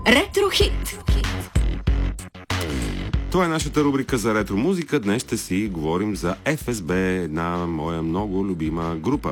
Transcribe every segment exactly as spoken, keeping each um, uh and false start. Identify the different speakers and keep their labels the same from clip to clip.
Speaker 1: Ретро-хит.
Speaker 2: Това е нашата рубрика за ретро музика. Днес ще си говорим за Еф Ес Би, една моя много любима група.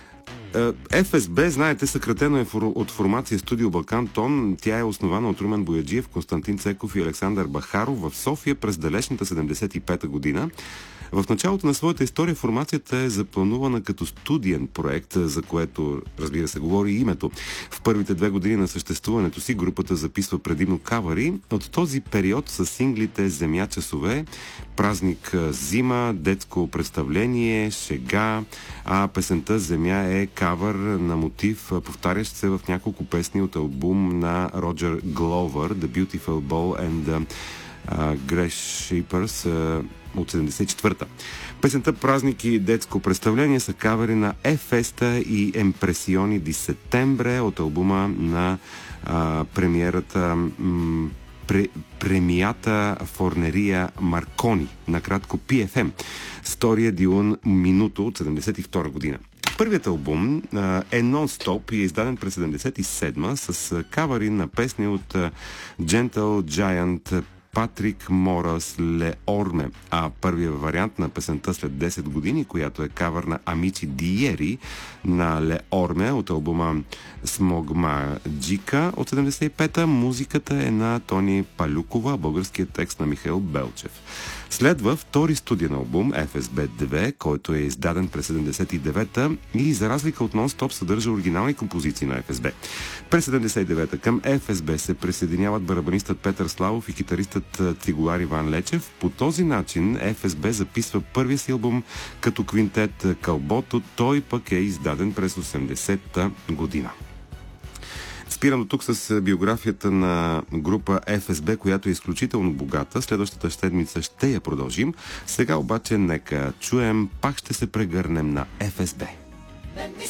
Speaker 2: Еф Ес Би, знаете, съкратено е от формация Студио Балкан Тон. Тя е основана от Румен Бояджиев, Константин Цеков и Александър Бахаров в София през далечната седемдесет и пета година. В началото на своята история формацията е запланувана като студиен проект, за което, разбира се, говори и името. В първите две години на съществуването си групата записва предимно кавъри. От този период са синглите "Земя часове", "Празник зима", "Детско представление", "Шега", а песента "Земя" е кавър на мотив, повтарящ се в няколко песни от албум на Роджер Гловър, The Beautiful Ball and uh, Grass Shapers uh, от седемдесет и четвърта. Песента "Празник" и "Детско представление" са кавери на Е Феста и Емпресиони ди Сетембре от албума на а, премиерата м, пре, премията Форнерия Маркони, накратко Пи Еф Ем, Стория ди un minuto от седемдесет и втора година. Първият албум а, е нон-стоп и е издаден през седемдесет и седма с а, кавери на песни от а, Gentle Giant, Патрик Морас, Ле Орме, а първият вариант на песента след десет години, която е кавър на Амичи Диери на Ле Орме от албума Смогма Джика от седемдесет и пета. Музиката е на Тони Палюкова, българският текст на Михаил Белчев. Следва втори студиен албум Еф Ес Би две, който е издаден през седемдесет и девета и за разлика от нон-стоп съдържа оригинални композиции на Еф Ес Би. През седемдесет и девета към Еф Ес Би се присъединяват барабанистът Петър Славов и китаристът цигулар Иван Лечев. По този начин Еф Ес Би записва първия си албум като квинтет "Кълбото", той пък е издаден през осемдесета година. Спирам до тук с биографията на група Еф Ес Би, която е изключително богата. Следващата седмица ще я продължим. Сега обаче нека чуем "Пак ще се прегърнем" на Еф Ес Би.